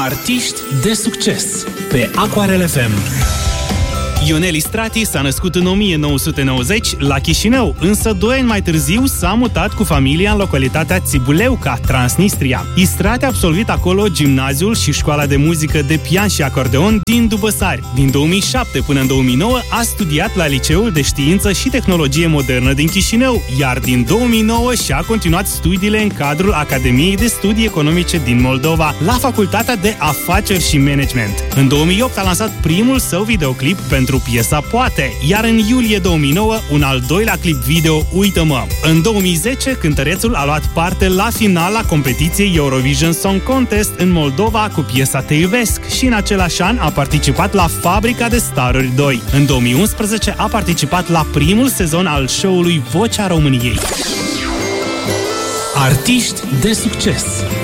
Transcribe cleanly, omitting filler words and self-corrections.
Artiști de succes pe Aquarel FM. Ionel Istrati s-a născut în 1990 la Chișinău, însă 2 ani mai târziu s-a mutat cu familia în localitatea Țibuleuca, Transnistria. Istrati a absolvit acolo gimnaziul și școala de muzică de pian și acordeon din Dubăsari. Din 2007 până în 2009 a studiat la Liceul de Știință și Tehnologie Modernă din Chișinău, iar din 2009 și-a continuat studiile în cadrul Academiei de Studii Economice din Moldova, la Facultatea de Afaceri și Management. În 2008 a lansat primul său videoclip pentru piesa Poate, iar în iulie 2009 un al doilea clip video Uită-mă. În 2010 cântărețul a luat parte la finala competiției Eurovision Song Contest în Moldova cu piesa Te iubesc și în același an a participat la Fabrica de Staruri 2. În 2011 a participat la primul sezon al show-ului Vocea României. Artiști de succes